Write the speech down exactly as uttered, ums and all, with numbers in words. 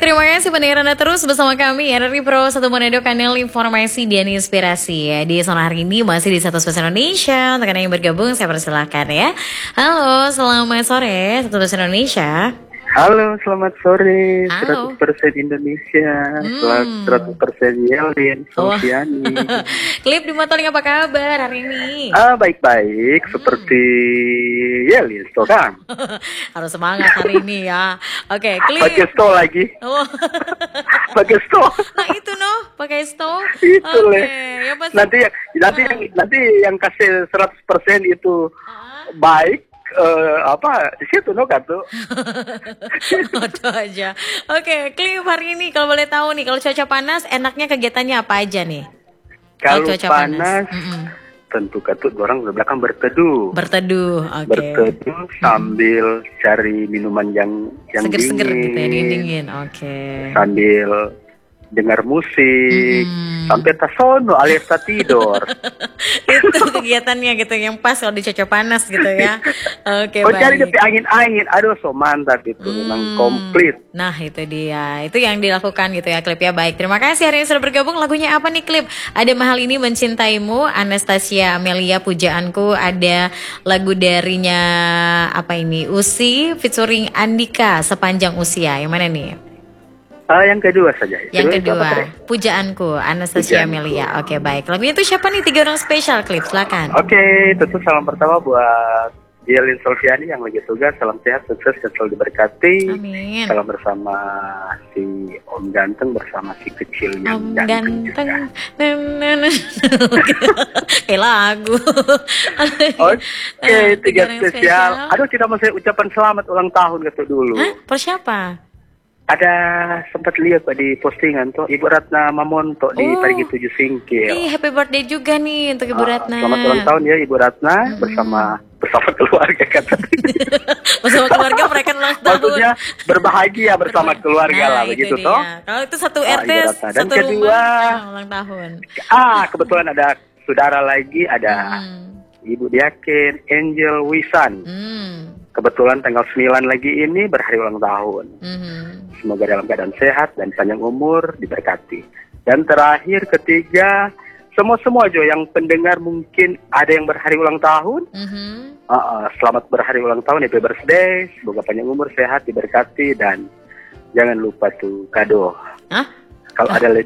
terima kasih pendengar Anda terus bersama kami R R I Pro satu Manado, kanal informasi dan inspirasi ya. Di sore hari ini masih di Satu Spesial Indonesia. Untuk Anda yang bergabung saya persilahkan ya. Halo, selamat sore Satu Spesial Indonesia. Halo, selamat sore. Halo. seratus persen Indonesia. Hmm. seratus persen Yelin, Oh. Sofiani. Klip di Motoling, apa kabar hari ini? Ah, baik-baik. Seperti Yelin, so kan? Harus semangat hari ini ya. Oke, klip. Pakai sto lagi. Oh. Pakai sto. Nah itu noh, pakai stove. Itu Oke, leh. ya pasti. Nanti yang nanti yang nanti yang kasih seratus persen itu Ah. baik. eh, apa di situ no kan tuh. Itu aja. Oke, klip hari ini kalau boleh tahu nih, kalau cuaca panas enaknya kegiatannya apa aja nih? Kalau cuaca panas, Mm-mm. tentu katut orang di belakang berteduh. Berteduh, oke. Berteduh sambil cari minuman yang yang Seger-seger dingin, gitu ya, dingin-dingin. Oke. sambil dengar musik, Mm. sampai tasono alias tak tidur. Itu kegiatannya gitu yang pas kalau di cuaca panas gitu ya. Oke, Kau cari baik. tapi angin-angin, aduh so mantap itu, memang Hmm. komplit. Nah itu dia, itu yang dilakukan gitu ya klip ya. Baik, terima kasih hari ini sudah bergabung. Lagunya apa nih klip? Ada Mahal Ini Mencintaimu, Anastasia Amelia Pujaanku. Ada lagu darinya apa ini, Usi featuring Andika, Sepanjang Usia. Yang mana nih? Ah, yang kedua saja. Yang itu apa kedua, tadi? Pujaanku, Anastasia Pujaanku. Amelia. Oke baik, lagunya itu siapa nih? Tiga orang spesial klip, silakan. Oke, tentu salam pertama buat Yelin Solviani yang lagi tugas. Salam sehat, sukses, dan selalu diberkati. Amin. Salam bersama si Om Ganteng, bersama si kecil yang Om ganteng, ganteng, juga. nah, nah, nah. Kayak lagu. Oke, Nah, tiga orang spesial. Aduh, kita mau saya ucapan selamat ulang tahun gitu dulu. Hah? Per siapa? Ada sempat lihat Pak di postingan tuh Ibu Ratna Mamonto di Oh. Parigi Tujuh Singkil. Ih, happy birthday juga nih untuk Ibu Ah, Ratna. Selamat ulang tahun ya Ibu Ratna bersama bersama keluarga kata. Bersama keluarga mereka ulang tahun. Maksudnya berbahagia bersama keluarga Nah, lah itu begitu dia. toh. Kalau itu satu Ah, R T, Ibu Ratna. Dan satu kedua, rumah, ah, ulang tahun. Ah, kebetulan ada saudara lagi, ada Hmm. Ibu Diakin Angel Wisan. Hmm. Kebetulan tanggal sembilan lagi ini berhari ulang tahun. Hmm. Semoga dalam keadaan sehat dan panjang umur, diberkati. Dan terakhir ketiga, semua-semua Jo yang pendengar mungkin ada yang berhari ulang tahun. Mhm. Uh, uh, selamat berhari ulang tahun, happy birthday. Semoga panjang umur, sehat, diberkati, dan jangan lupa tuh kado. Hah? Kalau ada